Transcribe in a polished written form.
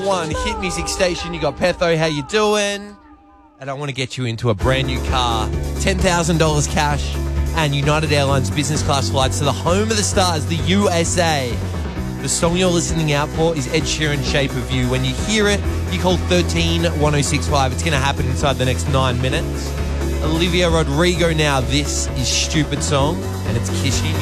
one hit music station. You got Petho, how you doing? And I want to get you into a brand new car, $10,000 cash, and United Airlines business class flights to the home of the stars, the USA. The song you're listening out for is Ed Sheeran's Shape of You. When you hear it, you call 13-1065. It's going to happen inside the next 9 minutes. Olivia Rodrigo now. This is Stupid Song, and it's Kishi.